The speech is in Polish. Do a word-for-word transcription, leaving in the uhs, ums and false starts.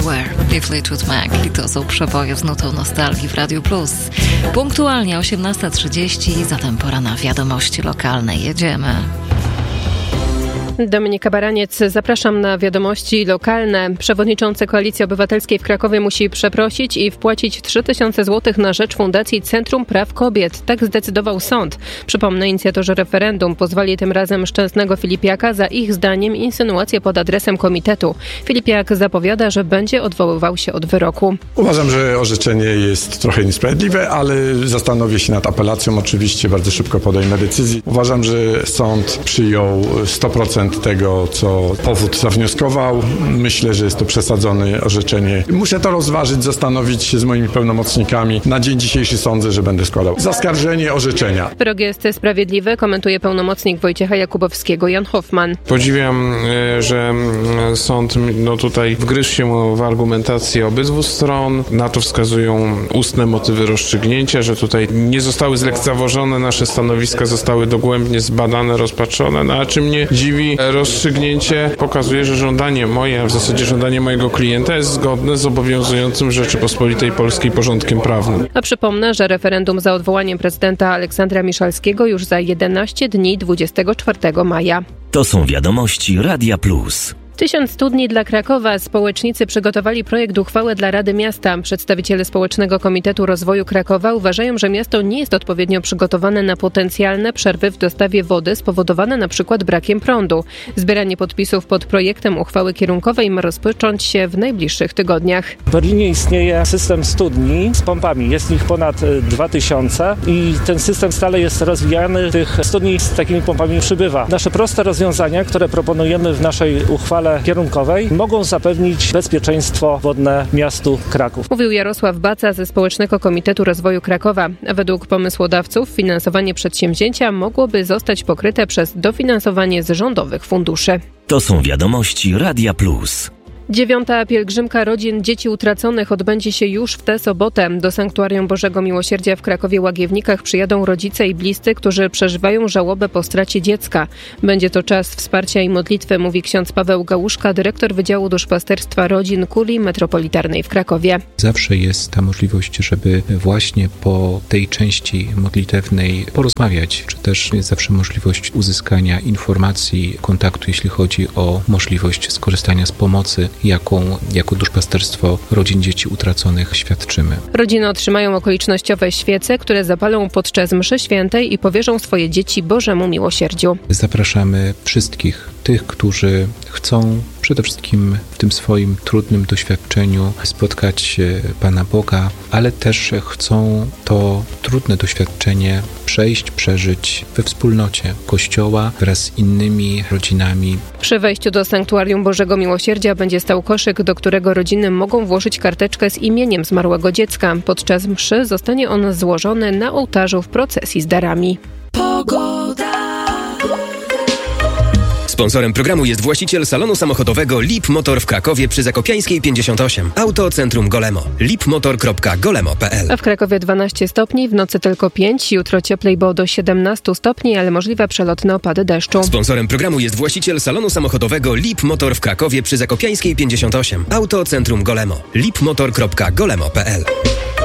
Everywhere i Fleetwood Mac. I to są przeboje z nutą nostalgii w Radiu Plus. Punktualnie osiemnasta trzydzieści, zatem pora na wiadomości lokalne. Jedziemy. Dominika Baraniec, zapraszam na wiadomości lokalne. Przewodniczący Koalicji Obywatelskiej w Krakowie musi przeprosić i wpłacić trzy tysiące złotych na rzecz Fundacji Centrum Praw Kobiet. Tak zdecydował sąd. Przypomnę, inicjatorzy referendum pozwali tym razem Szczęsnego Filipiaka za ich zdaniem insynuacje pod adresem komitetu. Filipiak zapowiada, że będzie odwoływał się od wyroku. Uważam, że orzeczenie jest trochę niesprawiedliwe, ale zastanowię się nad apelacją. Oczywiście bardzo szybko podejmę decyzję. Uważam, że sąd przyjął sto procent tego, co powód zawnioskował. Myślę, że jest to przesadzone orzeczenie. Muszę to rozważyć, zastanowić się z moimi pełnomocnikami. Na dzień dzisiejszy sądzę, że będę składał zaskarżenie orzeczenia. Wyrok jest sprawiedliwy, komentuje pełnomocnik Wojciecha Jakubowskiego Jan Hoffman. Podziwiam, że sąd no tutaj wgryzł się w argumentację obydwu stron. Na to wskazują ustne motywy rozstrzygnięcia, że tutaj nie zostały zlekceważone nasze stanowiska, zostały dogłębnie zbadane, rozpatrzone. No a czy mnie dziwi, rozstrzygnięcie pokazuje, że żądanie moje, a w zasadzie żądanie mojego klienta jest zgodne z obowiązującym w Rzeczypospolitej Polskiej porządkiem prawnym. A przypomnę, że referendum za odwołaniem prezydenta Aleksandra Miszalskiego już za jedenaście dni, dwudziestego czwartego maja. To są wiadomości Radia Plus. Tysiąc studni dla Krakowa. Społecznicy przygotowali projekt uchwały dla Rady Miasta. Przedstawiciele Społecznego Komitetu Rozwoju Krakowa uważają, że miasto nie jest odpowiednio przygotowane na potencjalne przerwy w dostawie wody spowodowane na przykład brakiem prądu. Zbieranie podpisów pod projektem uchwały kierunkowej ma rozpocząć się w najbliższych tygodniach. W Berlinie istnieje system studni z pompami. Jest ich ponad dwa tysiące i ten system stale jest rozwijany. Tych studni z takimi pompami przybywa. Nasze proste rozwiązania, które proponujemy w naszej uchwale kierunkowej, mogą zapewnić bezpieczeństwo wodne miastu Kraków. Mówił Jarosław Baca ze Społecznego Komitetu Rozwoju Krakowa. Według pomysłodawców finansowanie przedsięwzięcia mogłoby zostać pokryte przez dofinansowanie z rządowych funduszy. To są wiadomości Radia Plus. Dziewiąta pielgrzymka rodzin dzieci utraconych odbędzie się już w tę sobotę. Do Sanktuarium Bożego Miłosierdzia w Krakowie-Łagiewnikach przyjadą rodzice i bliscy, którzy przeżywają żałobę po stracie dziecka. Będzie to czas wsparcia i modlitwy, mówi ksiądz Paweł Gałuszka, dyrektor Wydziału Duszpasterstwa Rodzin Kurii Metropolitarnej w Krakowie. Zawsze jest ta możliwość, żeby właśnie po tej części modlitewnej porozmawiać, czy też jest zawsze możliwość uzyskania informacji, kontaktu, jeśli chodzi o możliwość skorzystania z pomocy, jaką jako duszpasterstwo rodzin dzieci utraconych świadczymy. Rodziny otrzymają okolicznościowe świece, które zapalą podczas mszy świętej i powierzą swoje dzieci Bożemu miłosierdziu. Zapraszamy wszystkich tych, którzy chcą przede wszystkim w tym swoim trudnym doświadczeniu spotkać Pana Boga, ale też chcą to trudne doświadczenie przejść, przeżyć we wspólnocie Kościoła wraz z innymi rodzinami. Przy wejściu do Sanktuarium Bożego Miłosierdzia będzie stał koszyk, do którego rodziny mogą włożyć karteczkę z imieniem zmarłego dziecka. Podczas mszy zostanie on złożony na ołtarzu w procesji z darami. Pogoda. Sponsorem programu jest właściciel salonu samochodowego Lip Motor w Krakowie przy Zakopiańskiej pięćdziesiąt osiem. Auto Centrum Golemo. lipmotor kropka golemo kropka pe el. A w Krakowie dwanaście stopni, w nocy tylko pięć. Jutro cieplej, bo do siedemnaście stopni, ale możliwe przelotne opady deszczu. Sponsorem programu jest właściciel salonu samochodowego Lip Motor w Krakowie przy Zakopiańskiej pięćdziesiąt osiem. Auto Centrum Golemo. lipmotor kropka golemo kropka pe el.